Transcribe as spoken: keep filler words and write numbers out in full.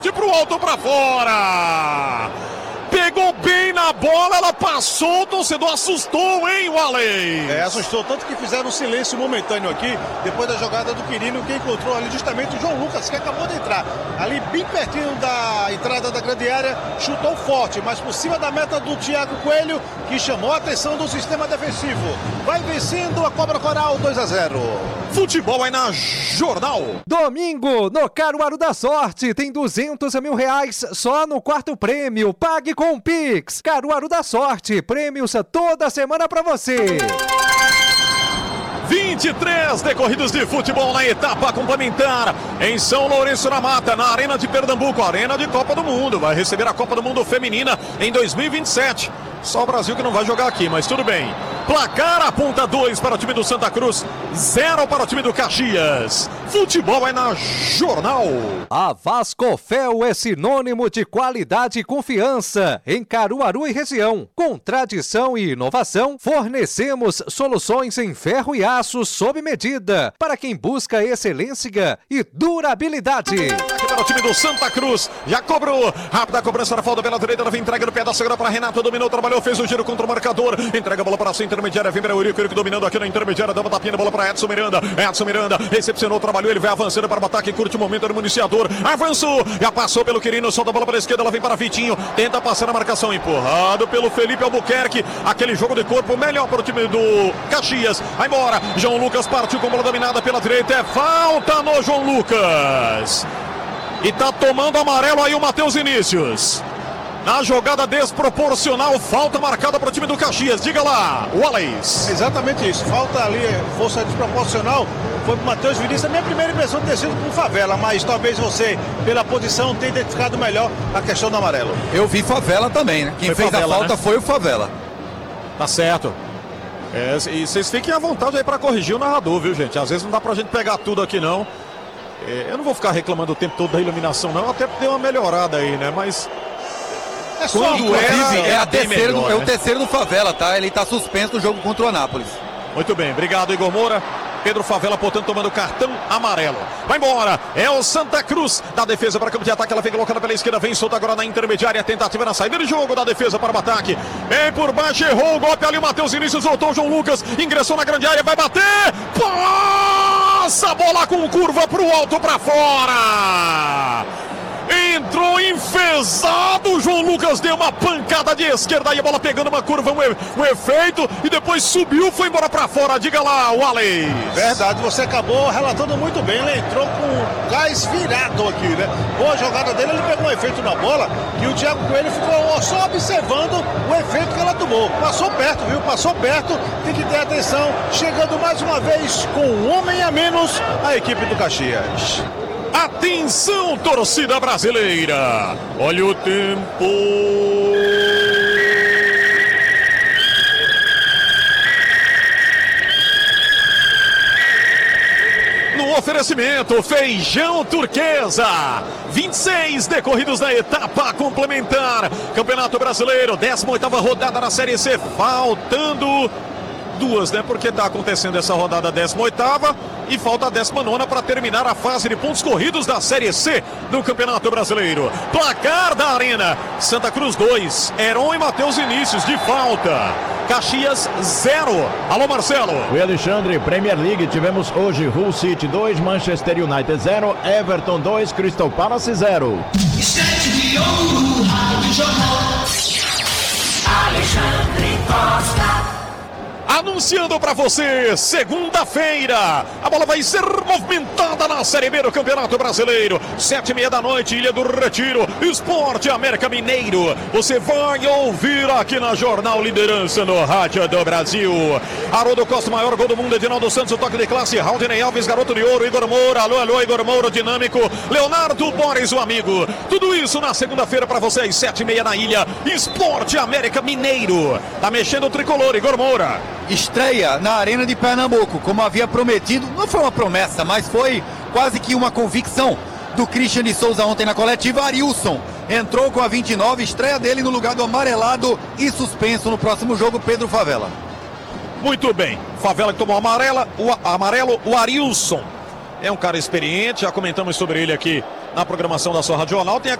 Pro alto pra fora. Pegou bem na bola, ela passou, o torcedor assustou, hein, Walley? É, assustou, tanto que fizeram um silêncio momentâneo aqui, depois da jogada do Quirino, que encontrou ali justamente o João Lucas, que acabou de entrar. Ali bem pertinho da entrada da grande área, chutou forte, mas por cima da meta do Thiago Coelho, que chamou a atenção do sistema defensivo. Vai vencendo a Cobra Coral dois a zero. Futebol é na Jornal. Domingo, no Caruaru da Sorte, tem duzentos mil reais só no quarto prêmio. Pague com o Pix. Caruaru da Sorte, prêmios toda semana pra você. vinte e três decorridos de futebol na etapa complementar em São Lourenço na Mata, na Arena de Pernambuco, Arena de Copa do Mundo. Vai receber a Copa do Mundo Feminina em dois mil e vinte e sete. Só o Brasil que não vai jogar aqui, mas tudo bem. Placar aponta dois para o time do Santa Cruz, zero para o time do Caxias. Futebol é na Jornal. A Vascofel é sinônimo de qualidade e confiança em Caruaru e região. Com tradição e inovação, fornecemos soluções em ferro e aço sob medida para quem busca excelência e durabilidade. Aqui para o time do Santa Cruz, já cobrou. Rápida cobrança na falta pela direita, ela vem entrega no pé da segunda para Renato, dominou, trabalhou, fez o giro contra o marcador, entrega a bola para a sua intermediária, vem para o Eurico, Eurico dominando aqui na intermediária, dá uma tapinha na bola para Edson Miranda, Edson Miranda recepcionou, trabalhou, ele vai avançando para o ataque, curte o momento do municiador, avançou, já passou pelo Quirino, solta a bola para a esquerda, ela vem para Vitinho, tenta passar a marcação, empurrado pelo Felipe Albuquerque, aquele jogo de corpo melhor para o time do Caxias, vai embora, João Lucas partiu com a bola dominada pela direita, é falta no João Lucas, e tá tomando amarelo aí o Matheus Vinícius. Na jogada desproporcional, falta marcada para o time do Caxias. Diga lá, Wallace. Exatamente isso, falta ali, força desproporcional. Foi para o Matheus Vinícius. A minha primeira impressão de ter sido com Favela, mas talvez você, pela posição, tenha identificado melhor a questão do amarelo. Eu vi Favela também, né? Quem foi fez Favela, a falta, né? Foi o Favela. Tá certo. É, e vocês fiquem à vontade aí para corrigir o narrador, viu, gente? Às vezes não dá pra gente pegar tudo aqui, não. É, eu não vou ficar reclamando o tempo todo da iluminação, não. Até deu uma melhorada aí, né? Mas... É só Quando era, é, a terceira melhor, do, né? é o terceiro do Favela, tá? Ele tá suspenso no jogo contra o Anápolis. Muito bem, obrigado, Igor Moura. Pedro Favela, portanto, tomando cartão amarelo. Vai embora, é o Santa Cruz da defesa para campo de ataque, ela vem colocando pela esquerda, vem solta agora na intermediária, tentativa na saída de jogo da defesa para o ataque. Vem por baixo, errou o golpe ali, o Matheus Vinícius, voltou o João Lucas, ingressou na grande área, vai bater, passa a bola com curva para o alto, para fora. Entrou enfesado, João Lucas deu uma pancada de esquerda e a bola pegando uma curva, um, e, um efeito e depois subiu, foi embora pra fora. Diga lá, Wallace. Verdade, você acabou relatando muito bem, ele entrou com gás virado aqui, né? Boa jogada dele, ele pegou um efeito na bola e o Thiago Coelho ficou só observando o efeito que ela tomou. Passou perto, viu? Passou perto, tem que ter atenção, chegando mais uma vez com um homem a menos a equipe do Caxias. Atenção, torcida brasileira! Olha o tempo! No oferecimento, feijão turquesa. vinte e seis decorridos na etapa complementar. Campeonato Brasileiro, décima oitava rodada na Série C. Faltando duas, né? Porque tá acontecendo essa rodada décima oitava e falta a décima nona para terminar a fase de pontos corridos da Série C do Campeonato Brasileiro. Placar da Arena: Santa Cruz dois, Heron e Matheus Vinícius de falta. Caxias zero. Alô, Marcelo. Oi, Alexandre. Premier League, tivemos hoje Hull City dois, Manchester United zero, Everton dois, Crystal Palace zero. Alexandre Costa. Anunciando para você, segunda-feira, a bola vai ser movimentada na Série B do Campeonato Brasileiro. Sete e meia da noite, Ilha do Retiro, Esporte América Mineiro. Você vai ouvir aqui na Jornal Liderança no Rádio do Brasil. Haroldo Costa, maior gol do mundo, Edinaldo Santos, o toque de classe, Raudinei Alves, garoto de ouro, Igor Moura, alô, alô, Igor Moura, dinâmico, Leonardo Borges, o amigo. Tudo isso na segunda-feira para você, às sete e meia na Ilha, Esporte América Mineiro. Tá mexendo o tricolor, Igor Moura. Estreia na Arena de Pernambuco, como havia prometido, não foi uma promessa, mas foi quase que uma convicção do Christian de Souza ontem na coletiva. Arilson entrou com a vinte e nove, estreia dele no lugar do amarelado e suspenso no próximo jogo, Pedro Favela. Muito bem, Favela que tomou amarela, o amarelo, o Arilson. É um cara experiente, já comentamos sobre ele aqui na programação da sua Radional. Tem a